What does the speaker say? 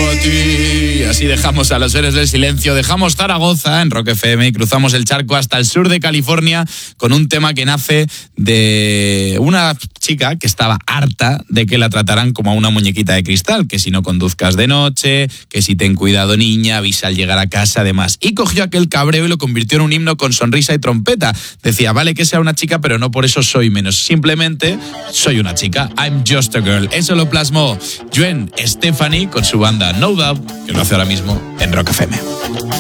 a ti. Así dejamos a los Héroes del Silencio, dejamos Zaragoza en Rock FM y cruzamos el charco hasta el sur de California con un tema que nace de una chica que estaba harta de que la trataran como a una muñequita de cristal, que si no conduzcas de noche, que si ten cuidado niña, avisa al llegar a casa, además. Y cogió aquel cabreo y lo convirtió en un himno con sonrisa y trompeta. Decía, vale que sea una chica, pero no por eso soy menos. Simplemente soy una chica. I'm just a girl. Eso lo plasmó Gwen Stefani con su banda No Doubt, que lo hace ahora mismo en Rock FM.